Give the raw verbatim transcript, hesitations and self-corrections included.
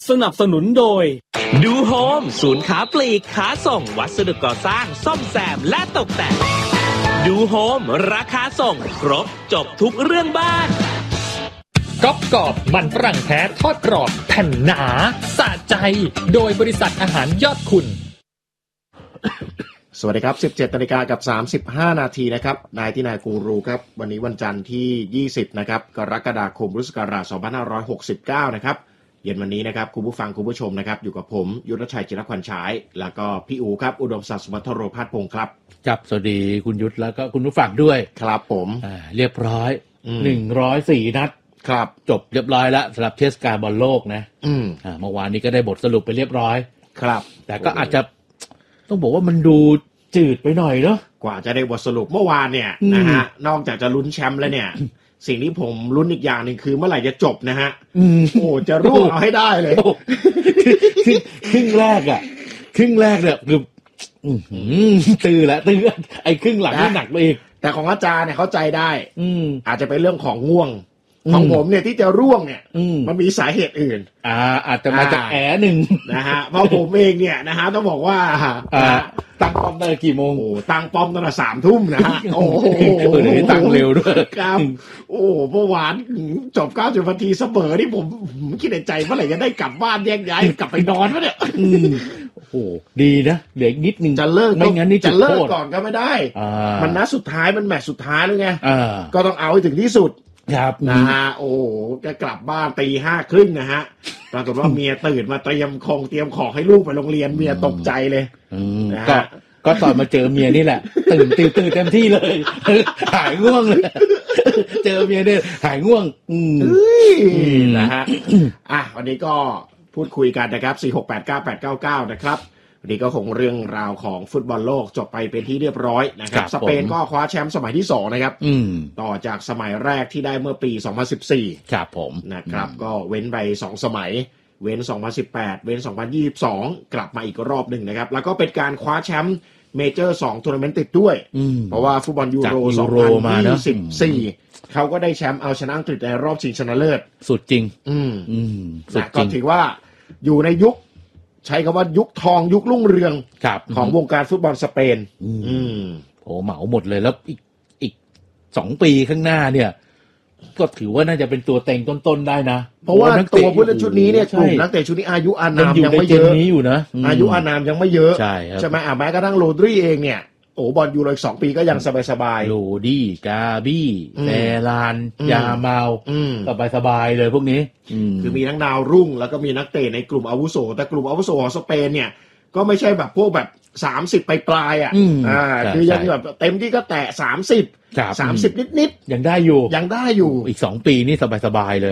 สนับสนุนโดยดูโฮมศูนย์ค้าปลีกค้าส่งวัสดุก่อสร้างซ่อมแซมและตกแต่งดูโฮมราคาส่งครบจบทุกเรื่องบ้านก๊อบกรอบมันฝรั่งแท้ทอดกรอบแผ่นหนาสะใจโดยบริษัทอาหารยอดคุณสวัสดีครับ สิบเจ็ดนาฬิกากับสามสิบห้านาทีนะครับนายที่นายกูรูครับวันนี้วันจันทร์ที่ยี่สิบนะครับกรกฎาคมพุทธศักราชสองพันห้าร้อยหกสิบเก้านะครับเย็นวันนี้นะครับคุณผู้ฟังคุณผู้ชมนะครับอยู่กับผมยุทธชัยจิรขวัญฉายแล้วก็พี่อูครับอุดมศักดิ์สุวัฒโรภาสพงศ์ครับครับสวัสดีคุณยุทธแล้วก็คุณผู้ฟังด้วยครับผมอ่าเรียบร้อยหนึ่งร้อยสี่นัดครับจบเรียบร้อยแล้วสำหรับเทศกาลบอลโลกนะอืมอ่าเมื่อวานนี้ก็ได้บทสรุปไปเรียบร้อยครับแต่ก็อาจจะต้องบอกว่ามันดูจืดไปหน่อยเนาะกว่าจะได้บทสรุปเมื่อวานเนี่ยนะฮะนอกจากจะลุ้นแชมป์แล้วเนี่ยสิ่งที่ผมลุ้นอีกอย่างหนึ่งคือเมื่อไหร่จะจบนะฮะโอ้จะร่วงเอาให้ได้เลยครึ่งแรกอ่ะครึ่งแรกเนี่ยคือตื่นละตื่นไอ้ครึ่งหลังนี่หนักไปอีกแต่ของอาจารย์เนี่ยเข้าใจได้อาจจะเป็นเรื่องของง่วงของผมเนี่ยที่จะร่วงเนี่ยมันมีสาเหตุอื่นอ่าอาจจะมาจากแอร์หนึ่งนะฮะเพราะผมเองเนี่ยนะฮะต้องบอกว่าตั้งป้อมตั้งกี่โมงโอ้ตั้งป้อมตั้งแต่สามทุ่มนะฮะโอ้โหตั้งเร็วด้วยครับโอ้เมื่อวานจบเก้าสิบนาทีเสมอที่ผมคิดในใจเมื่อไหร่จะได้กลับบ้านแยกย้ายกลับไปนอนวะเนี่ยโอ้โหดีนะเหลืออีกนิดนึงจะเลิกไม่งั้นนี่จะเลิกก่อนก็ไม่ได้มันนัดสุดท้ายมันแมตช์สุดท้ายแล้วไงก็ต้องเอาให้ถึงที่สุดครับนะฮะโอ้จะกลับบ้านตีห้าครึ่งนะฮะปรากฏว่าเมียตื่นมาเตรียมของเตรียมของให้ลูกไปโรงเรียนเมียตกใจเลยนะก็ก็ตอนมาเจอเมียนี่แหละตื่นตื่นตื่นเต็มที่เลยหายง่วงเลยเจอเมียเนี่ยหายง่วงนะฮะอ่ะวันนี้ก็พูดคุยกันนะครับสี่ หก แปด เก้า แปด เก้า เก้านะครับวันนี้ก็คงเรื่องราวของฟุตบอลโลกจบไปเป็นที่เรียบร้อยนะครับสเปนก็คว้าแชมป์สมัยที่สองนะครับต่อจากสมัยแรกที่ได้เมื่อปีสองพันสิบสี่ครับผมนะครับก็เว้นไปสองสมัยเว้นสองพันสิบแปดเว้นสองพันยี่สิบสองกลับมาอีกรอบหนึ่งนะครับแล้วก็เป็นการคว้าแชมป์เมเจอร์สองทัวร์นาเมนต์ติดด้วยเพราะว่าฟุตบอลยูโรสองพันยี่สิบสี่เขาก็ได้แชมป์เอาชนะอังกฤษในรอบชิงชนะเลิศสุดจริงอืมอืมก็ถือว่าอยู่ในยุคใช้คำว่ายุคทองยุครุ่งเรืองของวงการฟุตบอลสเปนอืมโหเหมาหมดเลยแล้วอีกอีกสองปีข้างหน้าเนี่ยก็ถือว่าน่าจะเป็นตัวเต็งต้นๆได้นะเพราะว่าตัวผู้เล่นชุดนี้เนี่ยกลุ่มนักเตะชุดนี้อายุอานามยังไม่เยอะนี้อยู่นะอายุอานามยังไม่เยอะใช่ครับใช่ไหมอ่ะแม้กระทั่งโรดริเองเนี่ยโอ้บอลยูโรอีกสองปีก็ยังสบายๆโรดี้กาบี้แฟลานยาเมาสบายๆเลยพวกนี้คือมีทั้งดาวรุ่งแล้วก็มีนักเตะในกลุ่มอาวุโสแต่กลุ่มอาวุโสของสเปนเนี่ยก็ไม่ใช่แบบพวกแบบสามสิบปลายๆอ่ะอ่าคือยังแบบเต็มที่ก็แตะสามสิบ สามสิบนิดๆยังได้อยู่ยังได้อยู่อีกสองปีนี่สบายๆเลย